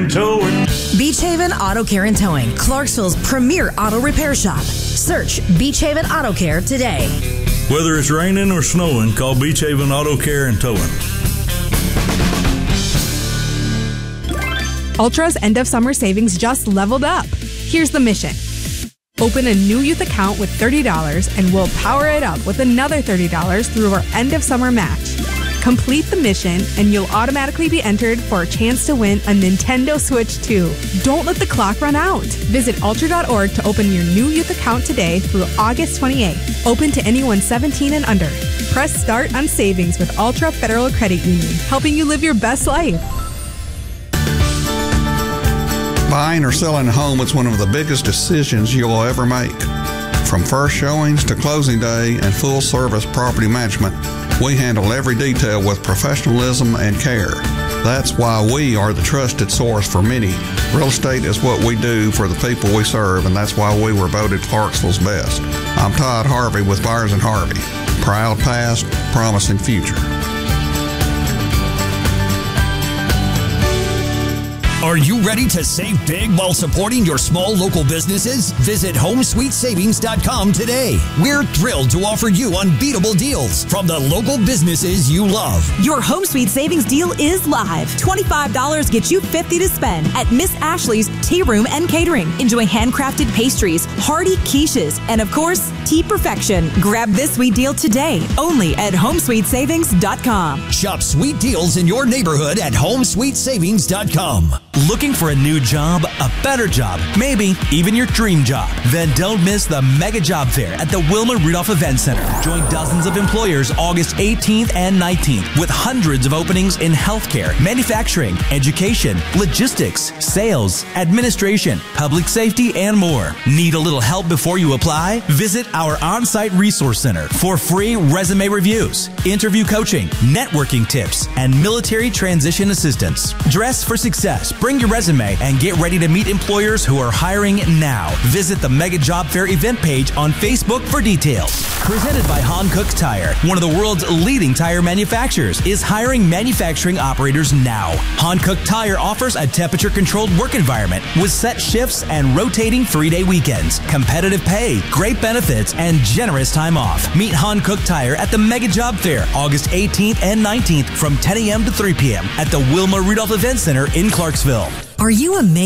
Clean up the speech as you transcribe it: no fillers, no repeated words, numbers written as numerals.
Towing. Beach Haven Auto Care and Towing, Clarksville's premier auto repair shop. Search Beach Haven Auto Care today. Whether it's raining or snowing, call Beach Haven Auto Care and Towing. Ultra's end of summer savings just leveled up. Here's the mission. Open a new youth account with $30 and we'll power it up with another $30 through our end of summer match. Complete the mission and you'll automatically be entered for a chance to win a Nintendo Switch 2. Don't let the clock run out. Visit ultra.org to open your new youth account today through August 28th. Open to anyone 17 and under. Press start on savings with Ultra Federal Credit Union, helping you live your best life. Buying or selling a home is one of the biggest decisions you'll ever make. From first showings to closing day and full-service property management, we handle every detail with professionalism and care. That's why we are the trusted source for many. Real estate is what we do for the people we serve, and that's why we were voted Clarksville's best. I'm Todd Harvey with Byers & Harvey. Proud past, promising future. Are you ready to save big while supporting your small local businesses? Visit HomeSweetSavings.com today. We're thrilled to offer you unbeatable deals from the local businesses you love. Your Home Sweet Savings deal is live. $25 gets you $50 to spend at Miss Ashley's Tea Room and Catering. Enjoy handcrafted pastries, hearty quiches, and of course, tea perfection. Grab this sweet deal today, only at HomeSweetSavings.com. Shop sweet deals in your neighborhood at HomeSweetSavings.com. Looking for a new job, a better job, maybe even your dream job? Then don't miss the Mega Job Fair at the Wilma Rudolph Event Center. Join dozens of employers August 18th and 19th with hundreds of openings in healthcare, manufacturing, education, logistics, sales, administration, public safety, and more. Need a little help before you apply? Visit our on-site resource center for free resume reviews, interview coaching, networking tips, and military transition assistance. Dress for success. Bring your resume and get ready to meet employers who are hiring now. Visit the Mega Job Fair event page on Facebook for details. Presented by Hankook Tire, one of the world's leading tire manufacturers, is hiring manufacturing operators now. Hankook Tire offers a temperature-controlled work environment with set shifts and rotating 3-day weekends, competitive pay, great benefits, and generous time off. Meet Hankook Tire at the Mega Job Fair, August 18th and 19th from 10 a.m. to 3 p.m. at the Wilma Rudolph Event Center in Clarksville. Are you a